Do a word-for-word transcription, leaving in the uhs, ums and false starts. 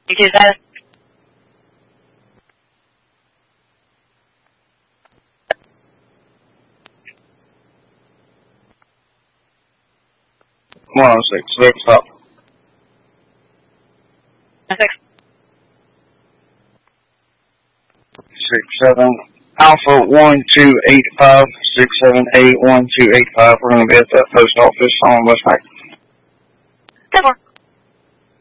Because that one oh six, six, stop. six. Six, seven, Alpha one two eight five six seven eight one two eight five. We're going to be at that post office on West Mac. ten four.